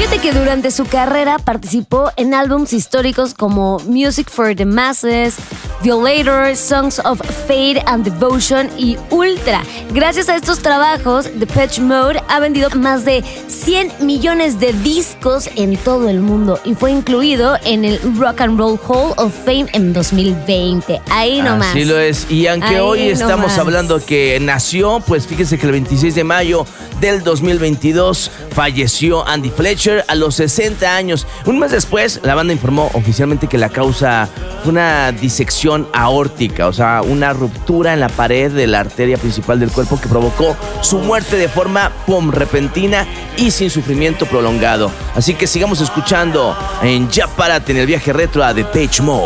Fíjate que durante su carrera participó en álbumes históricos como Music for the Masses, Violator, Songs of Fate and Devotion y Ultra. Gracias a estos trabajos, Depeche Mode ha vendido más de 100 millones de discos en todo el mundo y fue incluido en el Rock and Roll Hall of Fame en 2020. Ahí nomás. Así lo es. Y aunque Ahí hoy estamos nomás. hablando que nació, pues fíjese que el 26 de mayo del 2022 falleció Andy Fletcher a los 60 años. Un mes después, la banda informó oficialmente que la causa fue una disección aórtica, o sea, una ruptura en la pared de la arteria principal del cuerpo que provocó su muerte de forma repentina y sin sufrimiento prolongado. Así que sigamos escuchando en Ya Párate en el viaje retro a Depeche Mode.